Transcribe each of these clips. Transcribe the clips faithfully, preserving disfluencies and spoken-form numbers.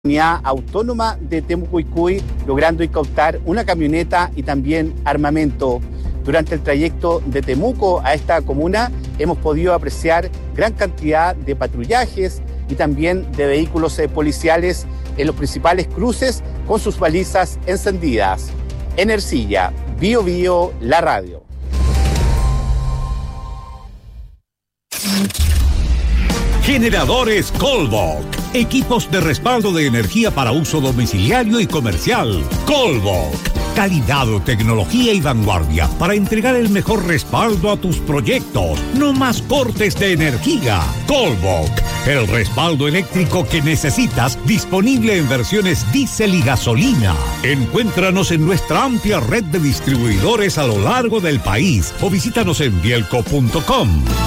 Unidad Autónoma de Temuco-Icuy, logrando incautar una camioneta y también armamento. Durante el trayecto de Temuco a esta comuna hemos podido apreciar gran cantidad de patrullajes y también de vehículos eh, policiales en los principales cruces con sus balizas encendidas. En Ercilla, Bio Bio, la radio. Generadores Colbok. Equipos de respaldo de energía para uso domiciliario y comercial. Colbok. Calidad, tecnología y vanguardia para entregar el mejor respaldo a tus proyectos. No más cortes de energía. Colbok. El respaldo eléctrico que necesitas, disponible en versiones diésel y gasolina. Encuéntranos en nuestra amplia red de distribuidores a lo largo del país o visítanos en bielco punto com.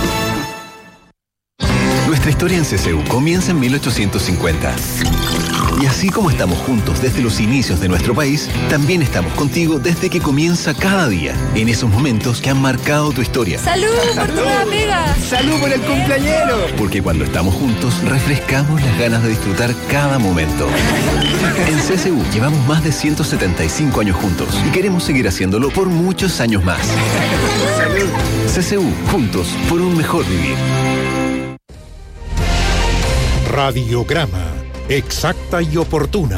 Nuestra historia en C C U comienza en mil ochocientos cincuenta. Y así como estamos juntos desde los inicios de nuestro país, también estamos contigo desde que comienza cada día, en esos momentos que han marcado tu historia. ¡Salud por tu nueva pega! ¡Salud por el cumpleañero! Porque cuando estamos juntos, refrescamos las ganas de disfrutar cada momento. En C C U llevamos más de ciento setenta y cinco años juntos y queremos seguir haciéndolo por muchos años más. ¡Salud! C C U, juntos por un mejor vivir. Radiograma, exacta y oportuna.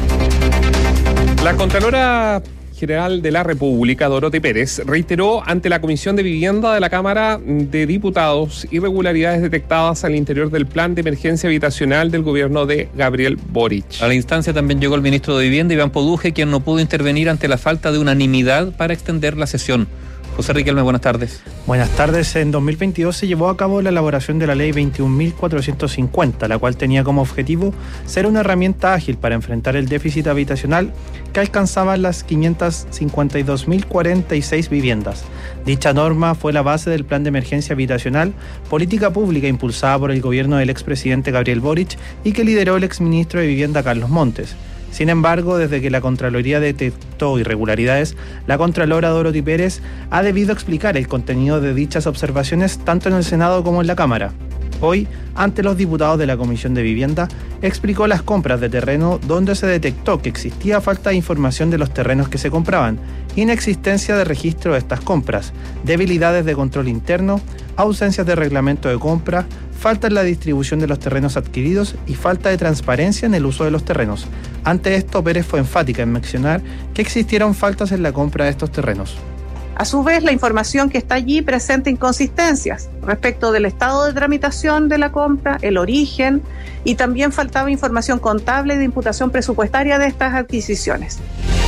La Contralora General de la República, Dorothy Pérez, reiteró ante la Comisión de Vivienda de la Cámara de Diputados irregularidades detectadas al interior del plan de emergencia habitacional del gobierno de Gabriel Boric. A la instancia también llegó el ministro de Vivienda, Iván Poduje, quien no pudo intervenir ante la falta de unanimidad para extender la sesión. José Riquelme, buenas tardes. Buenas tardes. En dos mil veintidós se llevó a cabo la elaboración de la ley veintiún mil cuatrocientos cincuenta, la cual tenía como objetivo ser una herramienta ágil para enfrentar el déficit habitacional que alcanzaba las quinientas cincuenta y dos mil cuarenta y seis viviendas. Dicha norma fue la base del plan de emergencia habitacional, política pública impulsada por el gobierno del expresidente Gabriel Boric y que lideró el exministro de Vivienda Carlos Montes. Sin embargo, desde que la Contraloría detectó irregularidades, la Contralora Dorothy Pérez ha debido explicar el contenido de dichas observaciones tanto en el Senado como en la Cámara. Hoy, ante los diputados de la Comisión de Vivienda, explicó las compras de terreno donde se detectó que existía falta de información de los terrenos que se compraban, inexistencia de registro de estas compras, debilidades de control interno, ausencias de reglamento de compra, falta en la distribución de los terrenos adquiridos y falta de transparencia en el uso de los terrenos. Ante esto, Pérez fue enfática en mencionar que existieron faltas en la compra de estos terrenos. A su vez, la información que está allí presenta inconsistencias respecto del estado de tramitación de la compra, el origen, y también faltaba información contable de imputación presupuestaria de estas adquisiciones.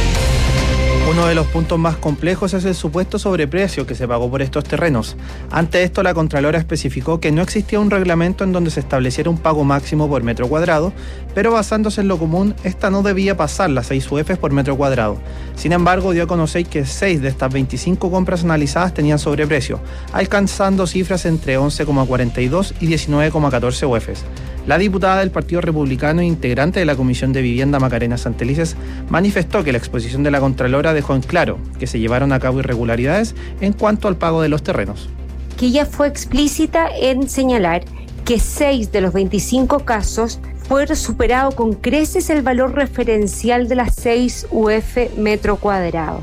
Uno de los puntos más complejos es el supuesto sobreprecio que se pagó por estos terrenos. Ante esto, la Contralora especificó que no existía un reglamento en donde se estableciera un pago máximo por metro cuadrado, pero basándose en lo común, esta no debía pasar las seis U Fs por metro cuadrado. Sin embargo, dio a conocer que seis de estas veinticinco compras analizadas tenían sobreprecio, alcanzando cifras entre once coma cuarenta y dos y diecinueve coma catorce U Fs. La diputada del Partido Republicano e integrante de la Comisión de Vivienda, Macarena Santelices, manifestó que la exposición de la Contralora dejó en claro que se llevaron a cabo irregularidades en cuanto al pago de los terrenos. Que ella fue explícita en señalar que seis de los veinticinco casos fue superado con creces el valor referencial de las seis U F metro cuadrado.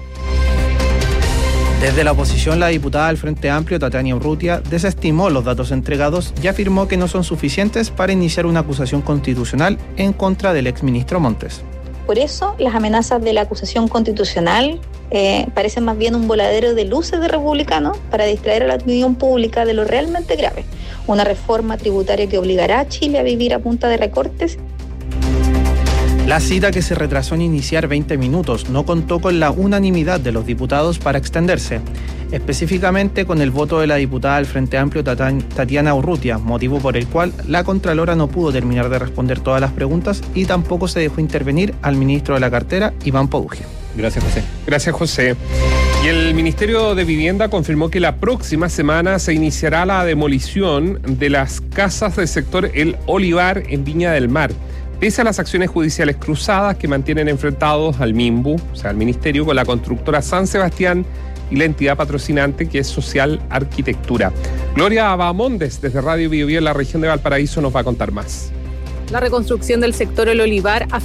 Desde la oposición, la diputada del Frente Amplio, Tatiana Urrutia, desestimó los datos entregados y afirmó que no son suficientes para iniciar una acusación constitucional en contra del exministro Montes. Por eso, las amenazas de la acusación constitucional eh, parecen más bien un voladero de luces de republicanos para distraer a la opinión pública de lo realmente grave. Una reforma tributaria que obligará a Chile a vivir a punta de recortes. La cita, que se retrasó en iniciar veinte minutos, no contó con la unanimidad de los diputados para extenderse, específicamente con el voto de la diputada del Frente Amplio, Tatiana Urrutia, motivo por el cual la Contralora no pudo terminar de responder todas las preguntas y tampoco se dejó intervenir al ministro de la cartera, Iván Poduje. Gracias, José. Gracias, José. Y el Ministerio de Vivienda confirmó que la próxima semana se iniciará la demolición de las casas del sector El Olivar en Viña del Mar, pese a las acciones judiciales cruzadas que mantienen enfrentados al MIMBU, o sea, al Ministerio, con la constructora San Sebastián y la entidad patrocinante, que es Social Arquitectura. Gloria Bahamondes, desde Radio Bio Bio en la región de Valparaíso, nos va a contar más. la reconstrucción del sector El Olivar